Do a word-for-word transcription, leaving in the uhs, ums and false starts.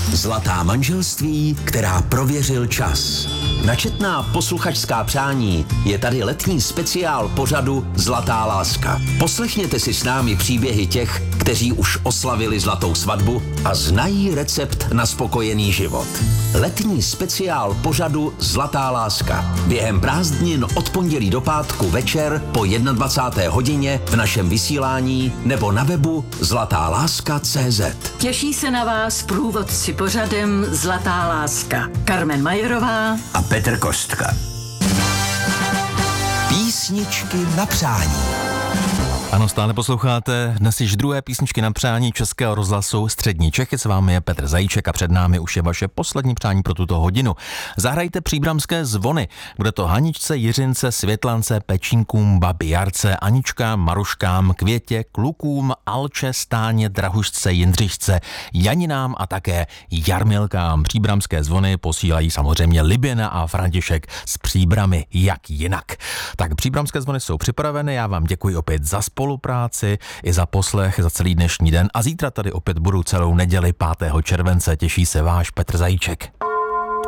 Zlatá manželství, která prověřil čas. Na četná posluchačská přání je tady letní speciál pořadu Zlatá láska. Poslechněte si s námi příběhy těch, kteří už oslavili zlatou svatbu a znají recept na spokojený život. Letní speciál pořadu Zlatá láska. Během prázdnin od pondělí do pátku večer po dvacáté jedné hodině v našem vysílání nebo na webu zlatá láska tečka cé zet. Těší se na vás průvodci pořadem Zlatá láska. Carmen Majerová a Petr Kostka. Písničky na přání. Ano, stále posloucháte dnes již druhé písničky na přání Českého rozhlasu Střední Čechy. S vámi je Petr Zajíček a před námi už je vaše poslední přání pro tuto hodinu. Zahrajte příbramské zvony. Bude to Haničce, Jiřince, Světlance, Pečínkům, Babi Jarce, Aničkám, Maruškám, Květě, Klukům, Alče, Stáně, Drahušce, Jindřišce, Janinám a také Jarmilkám. Příbramské zvony posílají samozřejmě Liběna a František z Příbramy, jak jinak. Tak příbramské zvony jsou připraveny, já vám děkuji opět za spolupráci i za poslech za celý dnešní den a zítra tady opět budu celou neděli pátého července. Těší se váš Petr Zajíček.